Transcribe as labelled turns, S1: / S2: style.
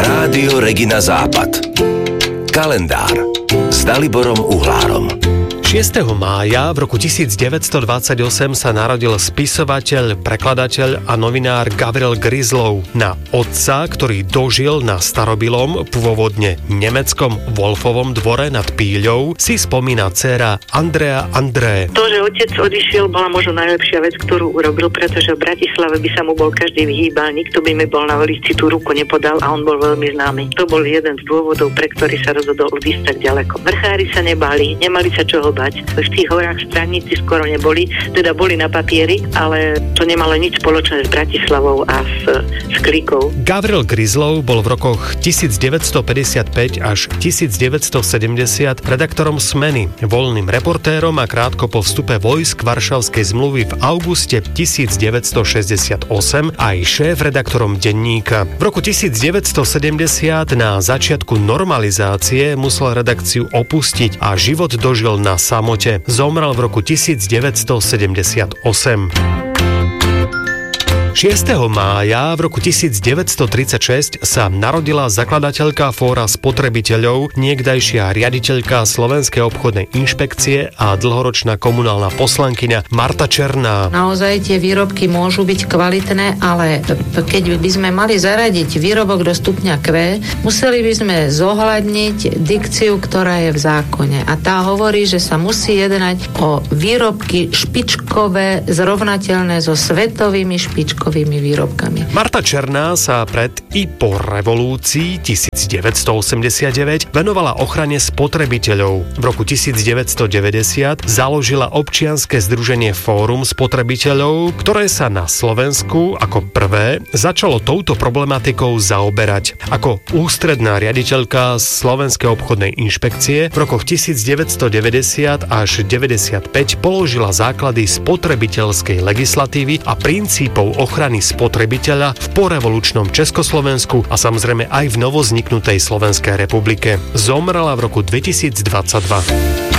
S1: Rádio Regina Západ. Kalendár s Daliborom Uhlárom.
S2: 6. mája v roku 1928 sa narodil spisovateľ, prekladateľ a novinár Gavril Gryzlov. Na otca, ktorý dožil na starobilom, pôvodne nemeckom Wolfovom dvore nad Píľou, si spomína dcéra Andrea André.
S3: To, že otec odišiel, bola možno najlepšia vec, ktorú urobil, pretože v Bratislave by sa mu bol každý vyhýbal, nikto by mi bol na ulici tú ruku nepodal a on bol veľmi známy. To bol jeden z dôvodov, pre ktorý sa rozhodol odísť tak ďaleko. Vrchári sa nebali, nemali sa čoho bať. V tých horách straníci skoro neboli, teda boli na papieri, ale to nemalo nič spoločné s Bratislavou a s Klikou.
S2: Gavril Gryzlov bol v rokoch 1955 až 1970 redaktorom Smeny, voľným reportérom a krátko po vstupe vojsk Varšavskej zmluvy v auguste 1968 aj šéf-redaktorom denníka. V roku 1970 na začiatku normalizácie musel redakciu opustiť a život dožil na samote. Zomrel v roku 1978. 6. mája v roku 1936 sa narodila zakladateľka Fóra spotrebiteľov, niekdajšia riaditeľka Slovenskej obchodnej inšpekcie a dlhoročná komunálna poslankyňa Marta Černá.
S4: Naozaj tie výrobky môžu byť kvalitné, ale keď by sme mali zaradiť výrobok do stupňa Q, museli by sme zohľadniť dikciu, ktorá je v zákone. A tá hovorí, že sa musí jednať o výrobky špičkové, zrovnateľné so svetovými špičkovými výrobkami.
S2: Marta Černá sa pred i po revolúcii 1989 venovala ochrane spotrebiteľov. V roku 1990 založila občianske združenie Fórum spotrebiteľov, ktoré sa na Slovensku ako prvé začalo touto problematikou zaoberať. Ako ústredná riaditeľka Slovenskej obchodnej inšpekcie v rokoch 1990 až 95 položila základy spotrebiteľskej legislatívy a princípov ochrany spotrebiteľa v porevolučnom Československu a samozrejme aj v novozniknutej Slovenskej republike. Zomrela v roku 2022.